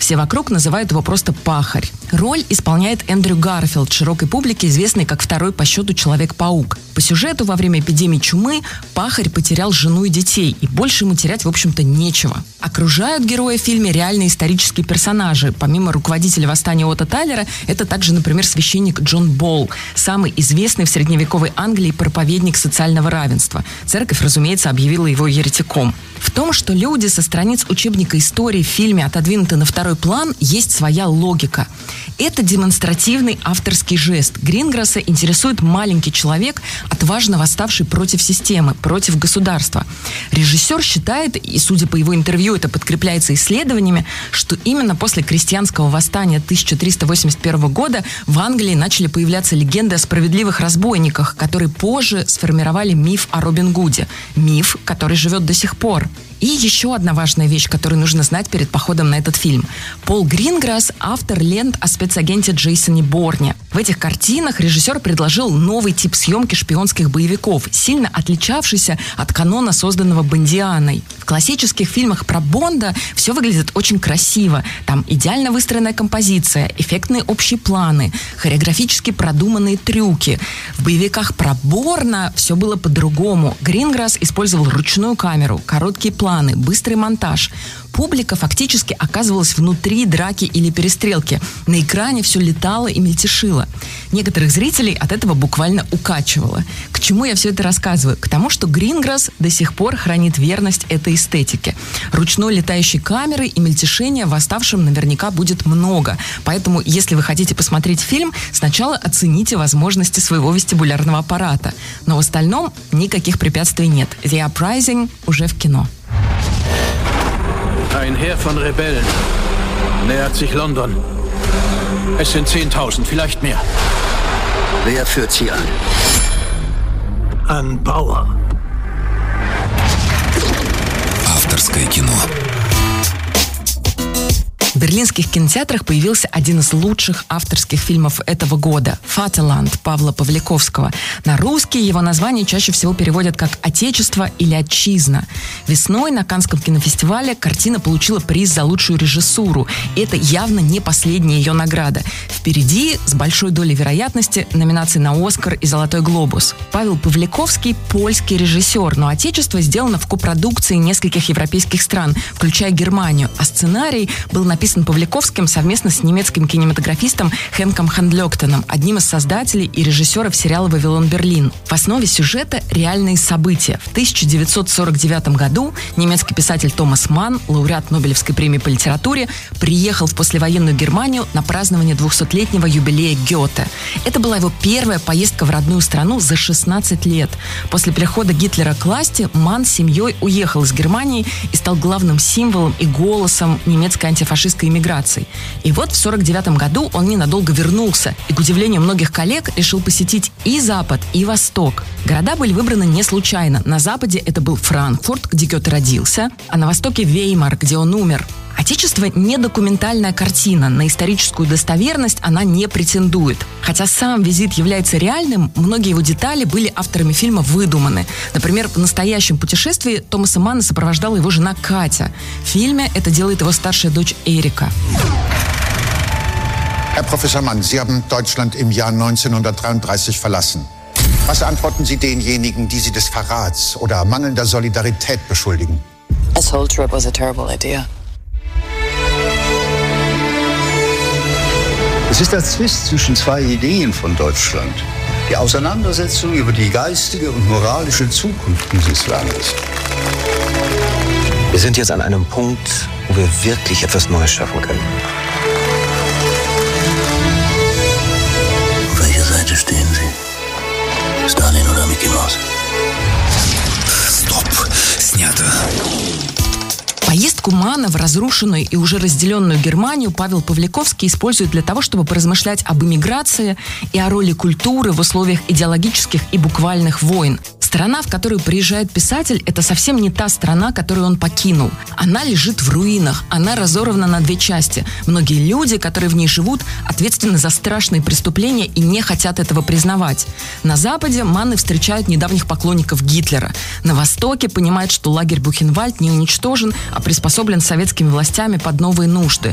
Все вокруг называют его просто «Пахарь». Роль исполняет Эндрю Гарфилд, широкой публике известный как второй по счету Человек-паук. По сюжету, во время эпидемии чумы Пахарь потерял жену и детей, и больше ему терять, в общем-то, нечего. Окружают героя в фильме реальные исторические персонажи. Помимо руководителя восстания Отто Тайлера, это также, например, священник Джон Болл, самый известный в средневековой Англии проповедник социального равенства. Церковь, разумеется, объявила его еретиком. В том, что люди со страниц учебника истории в фильме отодвинуты на второй план, есть своя логика. Это демонстративный авторский жест. Гринграсса интересует маленький человек, отважно восставший против системы, против государства. Режиссер считает, и судя по его интервью, это подкрепляется исследованиями, что именно после крестьянского восстания 1381 года в Англии начали появляться легенды о справедливых разбойниках, которые позже сформировали миф о Робин Гуде. Миф, который живет до сих пор. И еще одна важная вещь, которую нужно знать перед походом на этот фильм. Пол Гринграсс – автор лент о спецагенте Джейсоне Борне. В этих картинах режиссер предложил новый тип съемки шпионских боевиков, сильно отличавшийся от канона, созданного Бондианой. В классических фильмах про Бонда все выглядит очень красиво. Там идеально выстроенная композиция, эффектные общие планы, хореографически продуманные трюки. В боевиках про Борна все было по-другому. Гринграсс использовал ручную камеру, короткие планы, быстрый монтаж. Публика фактически оказывалась внутри драки или перестрелки. На экране все летало и мельтешило. Некоторых зрителей от этого буквально укачивало. К чему я все это рассказываю? К тому, что Гринграсс до сих пор хранит верность этой эстетике. Ручной летающей камеры и мельтешения восставшим наверняка будет много. Поэтому, если вы хотите посмотреть фильм, сначала оцените возможности своего вестибулярного аппарата. Но в остальном никаких препятствий нет. The Uprising уже в кино. Ein Heer von Rebellen nähert sich London. Es sind 10.000, vielleicht mehr. Wer führt sie an? Ein Bauer. Авторское кино. В берлинских кинотеатрах появился один из лучших авторских фильмов этого года «Фатерланд» Павла Павликовского. На русский его название чаще всего переводят как «Отечество» или «Отчизна». Весной на Каннском кинофестивале картина получила приз за лучшую режиссуру. И это явно не последняя ее награда. Впереди, с большой долей вероятности, номинации на «Оскар» и «Золотой глобус». Павел Павликовский – польский режиссер, но «Отечество» сделано в копродукции нескольких европейских стран, включая Германию, а сценарий был написан Павликовским совместно с немецким кинематографистом Хенком Хандлёктеном, одним из создателей и режиссеров сериала «Вавилон Берлин». В основе сюжета реальные события. В 1949 году немецкий писатель Томас Манн, лауреат Нобелевской премии по литературе, приехал в послевоенную Германию на празднование 200-летнего юбилея Гёте. Это была его первая поездка в родную страну за 16 лет. После прихода Гитлера к власти Манн с семьей уехал из Германии и стал главным символом и голосом немецкой антифашистской иммиграции. И вот в 1949 году он ненадолго вернулся и, к удивлению многих коллег, решил посетить и Запад, и Восток. Города были выбраны не случайно. На Западе это был Франкфурт, где Гёте родился, а на Востоке Веймар, где он умер. «Отечество» — не документальная картина. На историческую достоверность она не претендует. Хотя сам визит является реальным, многие его детали были авторами фильма выдуманы. Например, в настоящем путешествии Томаса Манна сопровождала его жена Катя. В фильме это делает его старшая дочь Эрика. Herr Professor Mann, Sie haben Deutschland im Jahr 1933 verlassen. Was antworten Sie denjenigen, die Sie des Verrats oder mangelnder Solidarität beschuldigen? This whole trip was a terrible idea. Es ist der Zwist zwischen zwei Ideen von Deutschland. Die Auseinandersetzung über die geistige und moralische Zukunft dieses Landes. Wir sind jetzt an einem Punkt, wo wir wirklich etwas Neues schaffen können. Auf welcher Seite stehen Sie? Stalin oder Mickey Mouse? Стоп, снято. Поездку Манна в разрушенную и уже разделенную Германию Павел Павликовский использует для того, чтобы поразмышлять об эмиграции и о роли культуры в условиях идеологических и буквальных войн. Страна, в которую приезжает писатель, это совсем не та страна, которую он покинул. Она лежит в руинах, она разорвана на две части. Многие люди, которые в ней живут, ответственны за страшные преступления и не хотят этого признавать. На Западе Манны встречают недавних поклонников Гитлера. На Востоке понимают, что лагерь Бухенвальд не уничтожен, а приспособлен советскими властями под новые нужды.